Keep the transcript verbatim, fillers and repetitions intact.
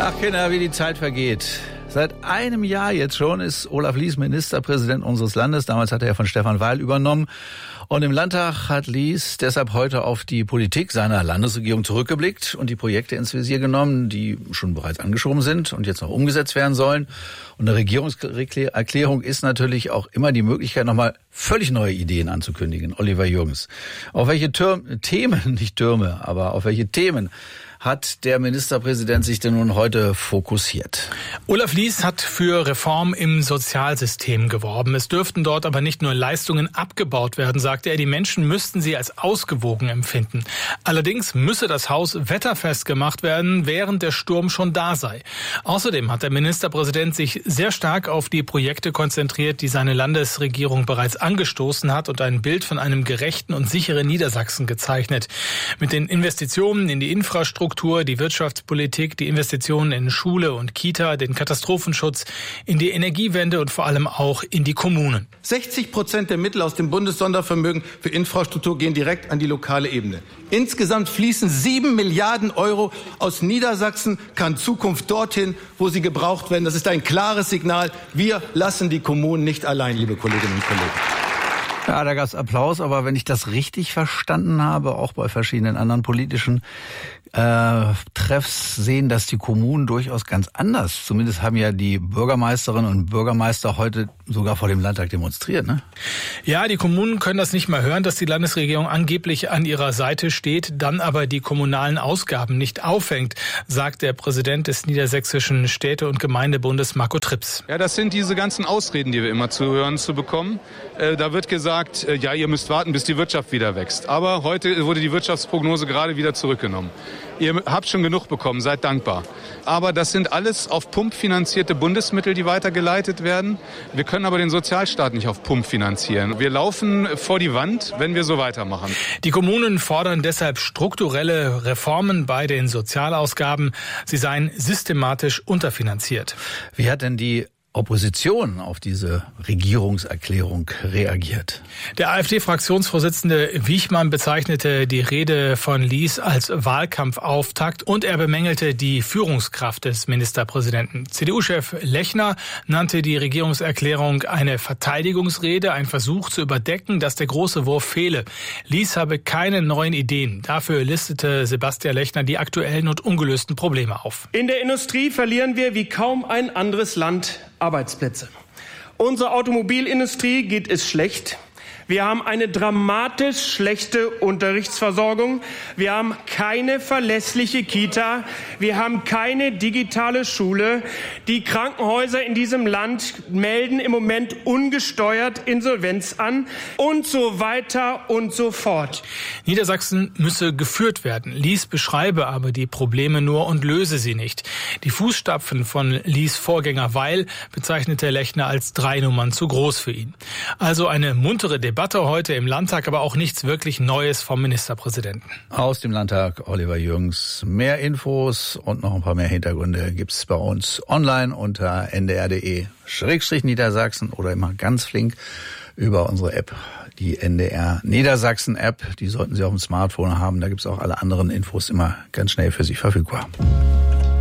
Ach Kinder, wie die Zeit vergeht. Seit einem Jahr jetzt schon ist Olaf Lies Ministerpräsident unseres Landes. Damals hat er ja von Stefan Weil übernommen. Und im Landtag hat Lies deshalb heute auf die Politik seiner Landesregierung zurückgeblickt und die Projekte ins Visier genommen, die schon bereits angeschoben sind und jetzt noch umgesetzt werden sollen. Und eine Regierungserklärung ist natürlich auch immer die Möglichkeit, nochmal völlig neue Ideen anzukündigen. Oliver Jürgens. Auf welche Türme, Themen, nicht Türme, aber auf welche Themen hat der Ministerpräsident sich denn nun heute fokussiert? Olaf Lies hat für Reform im Sozialsystem geworben. Es dürften dort aber nicht nur Leistungen abgebaut werden, sagte er. Die Menschen müssten sie als ausgewogen empfinden. Allerdings müsse das Haus wetterfest gemacht werden, während der Sturm schon da sei. Außerdem hat der Ministerpräsident sich sehr stark auf die Projekte konzentriert, die seine Landesregierung bereits angestoßen hat und ein Bild von einem gerechten und sicheren Niedersachsen gezeichnet. Mit den Investitionen in die Infrastruktur, die Wirtschaftspolitik, die Investitionen in Schule und Kita, den Katastrophenschutz, in die Energiewende und vor allem auch in die Kommunen. sechzig Prozent der Mittel aus dem Bundessondervermögen für Infrastruktur gehen direkt an die lokale Ebene. Insgesamt fließen sieben Milliarden Euro aus Niedersachsen, kann Zukunft dorthin, wo sie gebraucht werden. Das ist ein klares Signal. Wir lassen die Kommunen nicht allein, liebe Kolleginnen und Kollegen. Ja, da gab es Applaus, aber wenn ich das richtig verstanden habe, auch bei verschiedenen anderen politischen äh, Treffs sehen das die Kommunen durchaus ganz anders. Zumindest haben ja die Bürgermeisterinnen und Bürgermeister heute sogar vor dem Landtag demonstriert, ne? Ja, die Kommunen können das nicht mehr hören, dass die Landesregierung angeblich an ihrer Seite steht, dann aber die kommunalen Ausgaben nicht auffängt, sagt der Präsident des Niedersächsischen Städte- und Gemeindebundes, Marco Trips. Ja, das sind diese ganzen Ausreden, die wir immer zu hören zu bekommen. Äh, da wird gesagt, äh, ja, ihr müsst warten, bis die Wirtschaft wieder wächst. Aber heute wurde die Wirtschaftsprognose gerade wieder zurückgenommen. Ihr habt schon genug bekommen, seid dankbar. Aber das sind alles auf Pump finanzierte Bundesmittel, die weitergeleitet werden. Wir können aber den Sozialstaat nicht auf Pump finanzieren. Wir laufen vor die Wand, wenn wir so weitermachen. Die Kommunen fordern deshalb strukturelle Reformen bei den Sozialausgaben. Sie seien systematisch unterfinanziert. Wie hat denn die Opposition auf diese Regierungserklärung reagiert? Der AfD-Fraktionsvorsitzende Wiechmann bezeichnete die Rede von Lies als Wahlkampfauftakt und er bemängelte die Führungskraft des Ministerpräsidenten. C D U-Chef Lechner nannte die Regierungserklärung eine Verteidigungsrede, ein Versuch zu überdecken, dass der große Wurf fehle. Lies habe keine neuen Ideen. Dafür listete Sebastian Lechner die aktuellen und ungelösten Probleme auf. In der Industrie verlieren wir wie kaum ein anderes Land Arbeitsplätze. Unserer Automobilindustrie geht es schlecht. Wir haben eine dramatisch schlechte Unterrichtsversorgung. Wir haben keine verlässliche Kita. Wir haben keine digitale Schule. Die Krankenhäuser in diesem Land melden im Moment ungesteuert Insolvenz an und so weiter und so fort. Niedersachsen müsse geführt werden. Lies beschreibe aber die Probleme nur und löse sie nicht. Die Fußstapfen von Lies Vorgänger Weil bezeichnete Lechner als drei Nummern zu groß für ihn. Also eine muntere Debatte. Debatte heute im Landtag, aber auch nichts wirklich Neues vom Ministerpräsidenten. Aus dem Landtag Oliver Jürgens. Mehr Infos und noch ein paar mehr Hintergründe gibt's bei uns online unter n d r punkt d e Schrägstrich Niedersachsen oder immer ganz flink über unsere App, die N D R Niedersachsen App. Die sollten Sie auf dem Smartphone haben. Da gibt's auch alle anderen Infos immer ganz schnell für Sie verfügbar.